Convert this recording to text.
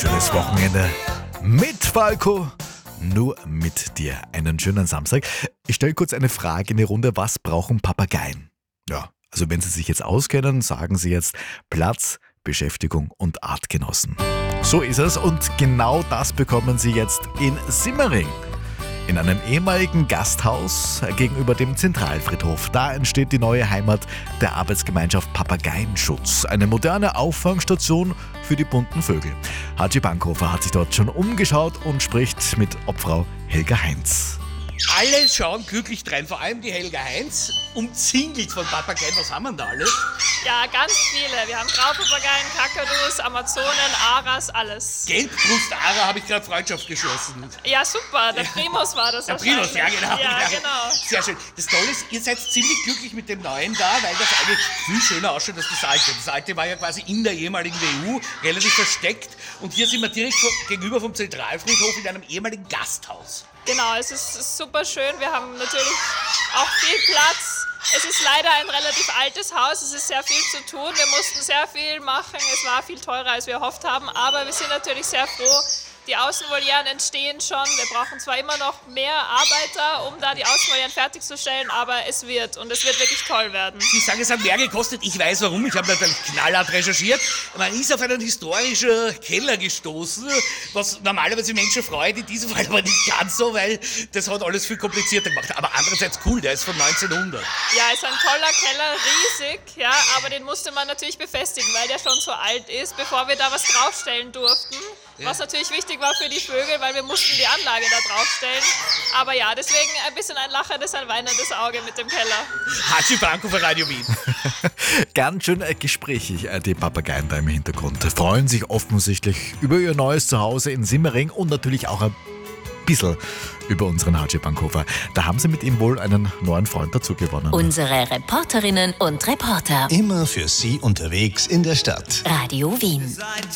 schönes Wochenende mit Falco. Nur mit dir. Einen schönen Samstag. Ich stelle kurz eine Frage in die Runde. Was brauchen Papageien? Ja, also wenn Sie sich jetzt auskennen, sagen Sie jetzt Platz, Beschäftigung und Artgenossen. So ist es und genau das bekommen Sie jetzt in Simmering. In einem ehemaligen Gasthaus gegenüber dem Zentralfriedhof. Da entsteht die neue Heimat der Arbeitsgemeinschaft Papageienschutz. Eine moderne Auffangstation für die bunten Vögel. Haji Bankhofer hat sich dort schon umgeschaut und spricht mit Obfrau Helga Heinz. Alle schauen glücklich drein, vor allem die Helga Heinz, umzingelt von Papageien. Was haben wir da alles? Ja, ganz viele. Wir haben Graupapageien, Kakadus, Amazonen, Aras, alles. Gelbbrust-Ara habe ich gerade Freundschaft geschlossen. Ja, super. Der Primus war das. Der Primus, ja genau. Ja, genau. Sehr schön. Das Tolle ist, ihr seid ziemlich glücklich mit dem Neuen da, weil das eigentlich viel schöner ausschaut als das Alte. Das Alte war ja quasi in der ehemaligen WU, relativ versteckt. Und hier sind wir direkt gegenüber vom Zentralfriedhof in einem ehemaligen Gasthaus. Genau, es ist super schön. Wir haben natürlich auch viel Platz. Es ist leider ein relativ altes Haus, es ist sehr viel zu tun. Wir mussten sehr viel machen, es war viel teurer, als wir erhofft haben. Aber wir sind natürlich sehr froh. Die Außenvolieren entstehen schon. Wir brauchen zwar immer noch mehr Arbeiter, um da die Außenvolieren fertigzustellen, aber es wird wirklich toll werden. Sie sagen, es hat mehr gekostet. Ich weiß warum. Ich habe natürlich knallhart recherchiert. Man ist auf einen historischen Keller gestoßen, was normalerweise Menschen freut. In diesem Fall aber nicht ganz so, weil das hat alles viel komplizierter gemacht. Aber andererseits cool, der ist von 1900. Ja, ist ein toller Keller, riesig, ja, aber den musste man natürlich befestigen, weil der schon so alt ist, bevor wir da was draufstellen durften. Ja. Was natürlich wichtig war für die Vögel, weil wir mussten die Anlage da draufstellen. Aber ja, deswegen ein bisschen ein lachendes, ein weinendes Auge mit dem Keller. Haji Branko für Radio Wien. Ganz schön gesprächig, die Papageien da im Hintergrund. Freuen sich offensichtlich über ihr neues Zuhause in Simmering und natürlich auch ein bisschen über unseren Haji Bankhofer. Da haben sie mit ihm wohl einen neuen Freund dazu gewonnen. Unsere Reporterinnen und Reporter. Immer für Sie unterwegs in der Stadt. Radio Wien.